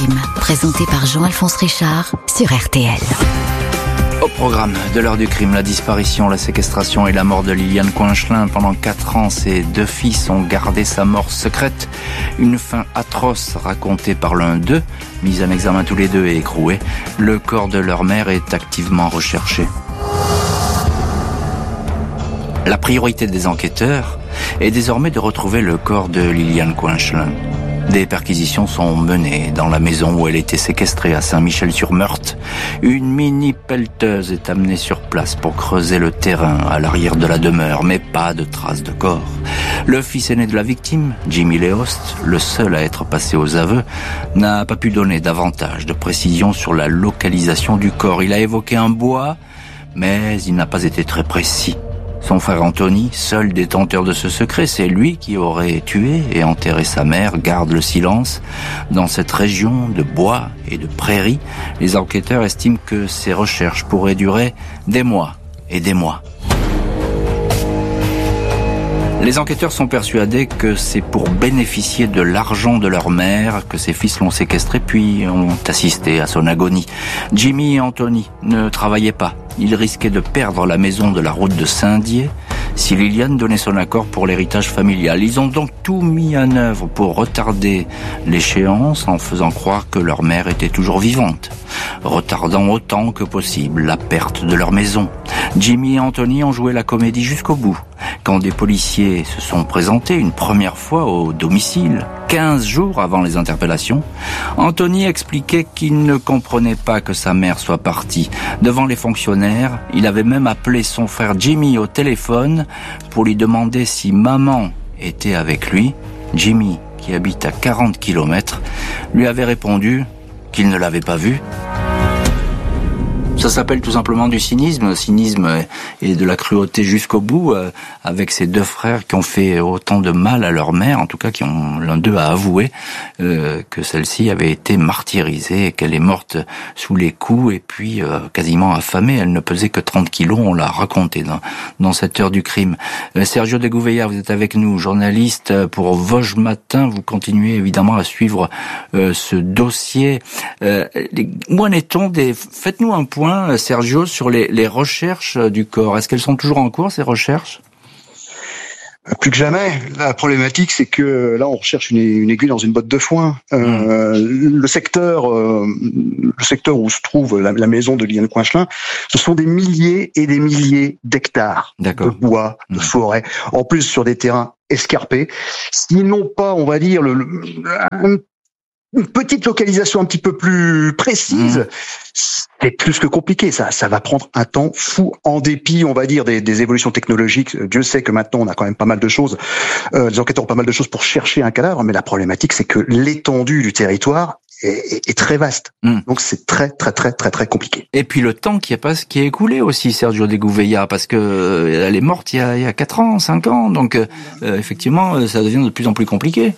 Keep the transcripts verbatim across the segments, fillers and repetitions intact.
crime, présenté par Jean-Alphonse Richard sur R T L. Au programme de l'heure du crime, la disparition, la séquestration et la mort de Liliane Coinchelin. Pendant quatre ans, ses deux fils ont gardé sa mort secrète. Une fin atroce racontée par l'un d'eux, mis en examen tous les deux et écroués. Le corps de leur mère est activement recherché. La priorité des enquêteurs est désormais de retrouver le corps de Liliane Coinchelin. Des perquisitions sont menées dans la maison où elle était séquestrée à Saint-Michel-sur-Meurthe. Une mini-pelleteuse est amenée sur place pour creuser le terrain à l'arrière de la demeure, mais pas de traces de corps. Le fils aîné de la victime, Jimmy Léost, le seul à être passé aux aveux, n'a pas pu donner davantage de précisions sur la localisation du corps. Il a évoqué un bois, mais il n'a pas été très précis. Son frère Anthony, seul détenteur de ce secret, c'est lui qui aurait tué et enterré sa mère, garde le silence. Dans cette région de bois et de prairies, les enquêteurs estiment que ces recherches pourraient durer des mois et des mois. Les enquêteurs sont persuadés que c'est pour bénéficier de l'argent de leur mère que ses fils l'ont séquestré puis ont assisté à son agonie. Jimmy et Anthony ne travaillaient pas. Ils risquaient de perdre la maison de la route de Saint-Dié si Liliane donnait son accord pour l'héritage familial. Ils ont donc tout mis en œuvre pour retarder l'échéance en faisant croire que leur mère était toujours vivante, retardant autant que possible la perte de leur maison. Jimmy et Anthony ont joué la comédie jusqu'au bout. Quand des policiers se sont présentés une première fois au domicile, quinze jours avant les interpellations, Anthony expliquait qu'il ne comprenait pas que sa mère soit partie. Devant les fonctionnaires, il avait même appelé son frère Jimmy au téléphone pour lui demander si maman était avec lui. Jimmy, qui habite à quarante kilomètres, lui avait répondu qu'il ne l'avait pas vue. Ça s'appelle tout simplement du cynisme, cynisme et de la cruauté jusqu'au bout, euh, avec ces deux frères qui ont fait autant de mal à leur mère, en tout cas qui ont l'un d'eux a avoué euh, que celle-ci avait été martyrisée et qu'elle est morte sous les coups et puis euh, quasiment affamée. Elle ne pesait que trente kilos, on l'a raconté dans, dans cette heure du crime. Euh, Sergio de Gouveia, vous êtes avec nous, journaliste pour Vosges Matin. Vous continuez évidemment à suivre euh, ce dossier. Euh, les, où en est-on des... Faites-nous un point, Sergio, sur les, les recherches du corps. Est-ce qu'elles sont toujours en cours, ces recherches ? Plus que jamais. La problématique, c'est que là, on recherche une, une aiguille dans une botte de foin. Euh, mmh. Le secteur, euh, le secteur où se trouve la, la maison de Liliane Coinchelin, ce sont des milliers et des milliers d'hectares D'accord. de bois, de mmh. forêt, en plus sur des terrains escarpés. S'ils n'ont pas, on va dire, le, le un, une petite localisation un petit peu plus précise, mmh. c'est plus que compliqué. Ça, ça va prendre un temps fou, en dépit, on va dire, des, des évolutions technologiques. Dieu sait que maintenant, on a quand même pas mal de choses. Euh, les enquêteurs ont pas mal de choses pour chercher un cadavre, mais la problématique, c'est que l'étendue du territoire est, est, est très vaste. Mmh. Donc, c'est très, très, très, très, très compliqué. Et puis le temps qui est pas, qui est écoulé aussi, Sergio de Gouveia, parce que euh, elle est morte il y a, il y a quatre ans, cinq ans. Donc, euh, effectivement, ça devient de plus en plus compliqué.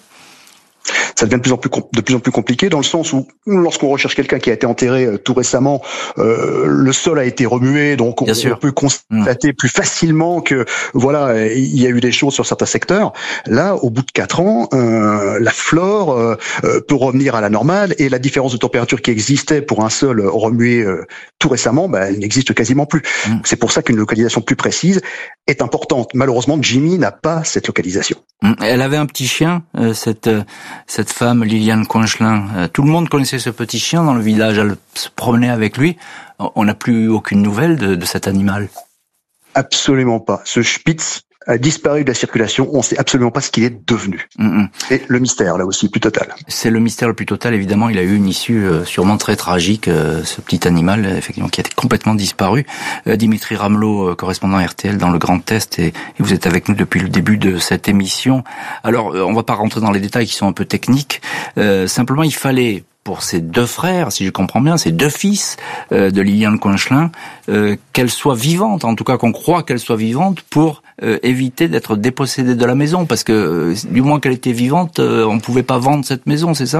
Ça devient de plus en plus de plus en plus compliqué dans le sens où lorsqu'on recherche quelqu'un qui a été enterré euh, tout récemment, euh, le sol a été remué, donc on, on peut constater mmh. plus facilement que voilà, il y a eu des choses sur certains secteurs. Là, au bout de quatre ans, euh, la flore euh, peut revenir à la normale et la différence de température qui existait pour un sol remué euh, tout récemment, bah, elle n'existe quasiment plus. Mmh. C'est pour ça qu'une localisation plus précise est importante. Malheureusement, Jimmy n'a pas cette localisation. Mmh. Elle avait un petit chien, euh, cette euh, cette femme Liliane Coinchelin. Euh, tout le monde connaissait ce petit chien dans le village. Elle se promenait avec lui. On n'a plus aucune nouvelle de, de cet animal. Absolument pas. Ce Spitz a disparu de la circulation. On ne sait absolument pas ce qu'il est devenu. Mm-hmm. Et le mystère, là aussi, plus total. C'est le mystère le plus total. Évidemment, il a eu une issue euh, sûrement très tragique, euh, ce petit animal, effectivement, qui a complètement disparu. Euh, Dimitri Ramelot, euh, correspondant R T L dans le Grand Est, et, et vous êtes avec nous depuis le début de cette émission. Alors, euh, on va pas rentrer dans les détails qui sont un peu techniques. Euh, simplement, il fallait... pour ces deux frères, si je comprends bien, ces deux fils euh, de Liliane Coinchelin, euh, qu'elle soit vivante, en tout cas qu'on croit qu'elle soit vivante, pour euh, éviter d'être dépossédée de la maison, parce que euh, du moins qu'elle était vivante, euh, on pouvait pas vendre cette maison, c'est ça ?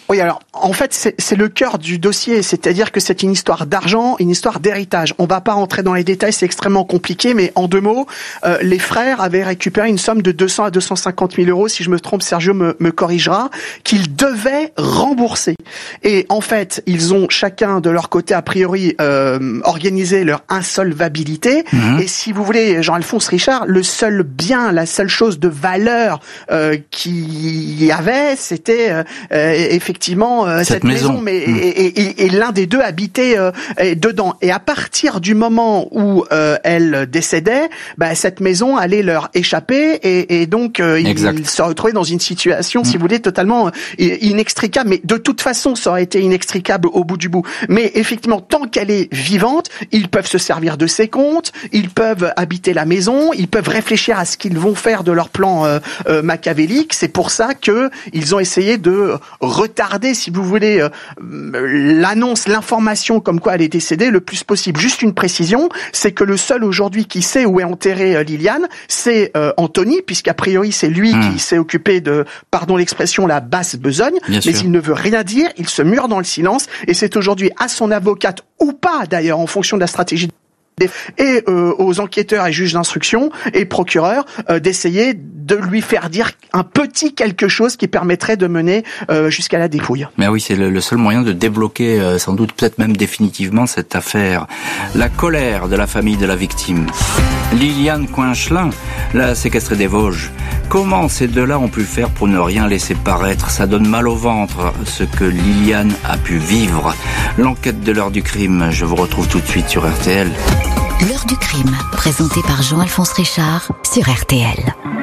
Oui, alors en fait c'est, c'est le cœur du dossier, c'est-à-dire que c'est une histoire d'argent, une histoire d'héritage. On va pas rentrer dans les détails, c'est extrêmement compliqué, mais en deux mots, euh, les frères avaient récupéré une somme de deux cents à deux cent cinquante mille euros, si je me trompe, Sergio me, me corrigera, qu'ils devaient rembourser. Et en fait, ils ont chacun de leur côté a priori euh, organisé leur insolvabilité. Mmh. Et si vous voulez, Jean-Alphonse Richard, le seul bien, la seule chose de valeur euh, qu'il y avait, c'était euh, effectivement Effectivement, euh, cette, cette maison, maison mais mmh. et, et, et l'un des deux habitait euh, dedans. Et à partir du moment où euh, elle décédait, bah, cette maison allait leur échapper et, et donc euh, ils se retrouvaient dans une situation, mmh. si vous voulez, totalement euh, inextricable. Mais de toute façon, ça aurait été inextricable au bout du bout. Mais effectivement, tant qu'elle est vivante, ils peuvent se servir de ses comptes, ils peuvent habiter la maison, ils peuvent réfléchir à ce qu'ils vont faire de leur plan euh, euh, machiavélique. C'est pour ça que ils ont essayé de retarder, si vous voulez, euh, l'annonce, l'information comme quoi elle est décédée le plus possible. Juste une précision, c'est que le seul aujourd'hui qui sait où est enterrée euh, Liliane, c'est euh, Anthony, puisqu'a priori c'est lui mmh. qui s'est occupé de, pardon l'expression, la basse besogne, Bien mais sûr. Il ne veut rien dire, il se mure dans le silence, et c'est aujourd'hui à son avocate, ou pas d'ailleurs, en fonction de la stratégie et euh, aux enquêteurs et juges d'instruction et procureurs euh, d'essayer de lui faire dire un petit quelque chose qui permettrait de mener euh, jusqu'à la dépouille. Mais oui, c'est le, le seul moyen de débloquer, euh, sans doute peut-être même définitivement, cette affaire. La colère de la famille de la victime. Liliane Coinchelin, la séquestrée des Vosges. Comment ces deux-là ont pu faire pour ne rien laisser paraître? Ça donne mal au ventre, ce que Liliane a pu vivre. L'enquête de l'heure du crime, je vous retrouve tout de suite sur R T L. L'heure du crime, présentée par Jean-Alphonse Richard sur R T L.